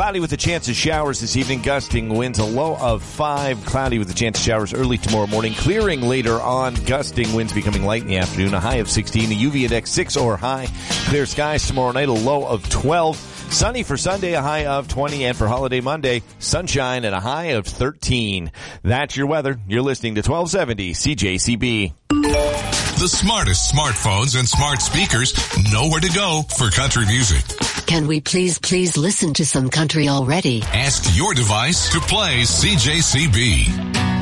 Cloudy with a chance of showers this evening. Gusting winds, a low of 5. Cloudy with a chance of showers early tomorrow morning. Clearing later on. Gusting winds becoming light in the afternoon. A high of 16. A UV index 6 or high. Clear skies tomorrow night. A low of 12. Sunny for Sunday, a high of 20. And for holiday Monday, sunshine and a high of 13. That's your weather. You're listening to 1270 CJCB. The smartest smartphones and smart speakers know where to go for country music. Can we please listen to some country already? Ask your device to play CJCB.